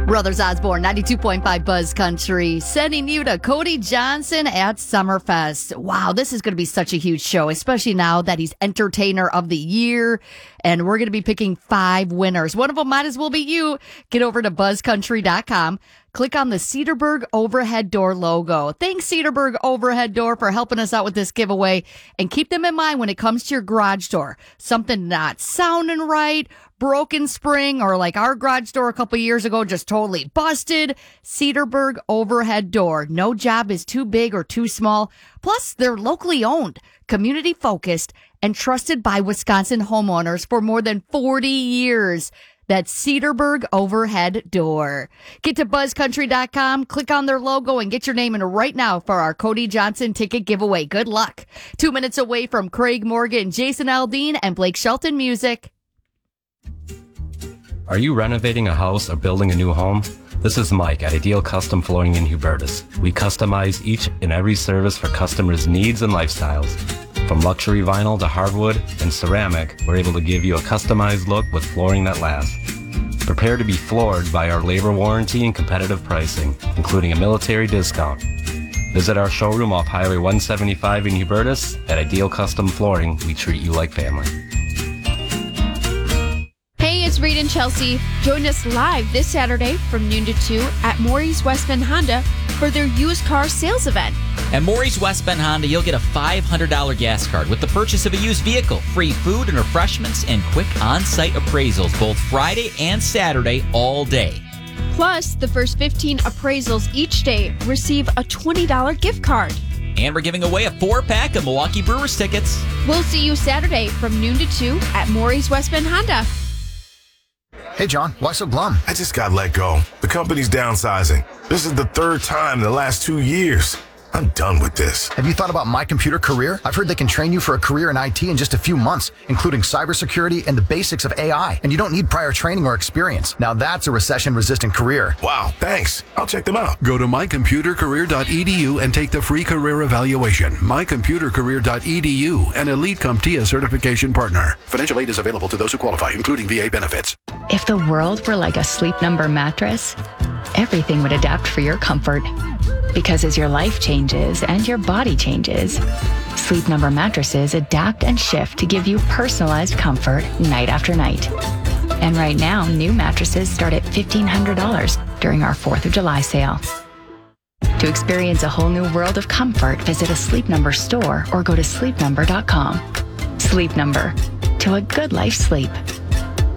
Brothers Osborne, 92.5 Buzz Country, sending you to Cody Johnson at Summerfest. Wow, this is going to be such a huge show, especially now that he's Entertainer of the Year. And we're going to be picking 5 winners. One of them might as well be you. Get over to buzzcountry.com. Click on the Cedarburg Overhead Door logo. Thanks, Cedarburg Overhead Door, for helping us out with this giveaway. And keep them in mind when it comes to your garage door. Something not sounding right, broken spring, or like our garage door a couple years ago, just totally busted. Cedarburg Overhead Door. No job is too big or too small. Plus, they're locally owned, community focused, and trusted by Wisconsin homeowners for more than 40 years. That's Cedarburg Overhead Door. Get to buzzcountry.com, click on their logo, and get your name in right now for our Cody Johnson ticket giveaway. Good luck. 2 minutes away from Craig Morgan, Jason Aldean, and Blake Shelton music. Are you renovating a house or building a new home? This is Mike at Ideal Custom Flooring in Hubertus. We customize each and every service for customers' needs and lifestyles. From luxury vinyl to hardwood and ceramic, we're able to give you a customized look with flooring that lasts. Prepare to be floored by our labor warranty and competitive pricing, including a military discount. Visit our showroom off Highway 175 in Hubertus. At Ideal Custom Flooring, we treat you like family. Hey, it's Reed and Chelsea. Join us live this Saturday from noon to 2 at Maury's West Bend Honda for their used car sales event. At Maury's West Bend Honda, you'll get a $500 gas card with the purchase of a used vehicle, free food and refreshments, and quick on-site appraisals both Friday and Saturday all day. Plus, the first 15 appraisals each day receive a $20 gift card. And we're giving away a 4-pack of Milwaukee Brewers tickets. We'll see you Saturday from noon to 2 at Maury's West Bend Honda. Hey, John, why so glum? I just got let go. The company's downsizing. This is the 3rd time in the last 2 years. I'm done with this. Have you thought about My Computer Career? I've heard they can train you for a career in IT in just a few months, including cybersecurity and the basics of AI. And you don't need prior training or experience. Now that's a recession-resistant career. Wow, thanks. I'll check them out. Go to mycomputercareer.edu and take the free career evaluation. Mycomputercareer.edu, an Elite CompTIA certification partner. Financial aid is available to those who qualify, including VA benefits. If the world were like a Sleep Number mattress, everything would adapt for your comfort. Because as your life changes and your body changes, Sleep Number mattresses adapt and shift to give you personalized comfort night after night. And right now, new mattresses start at $1,500 during our 4th of July sale. To experience a whole new world of comfort, visit a Sleep Number store or go to sleepnumber.com. Sleep Number. To a good life sleep.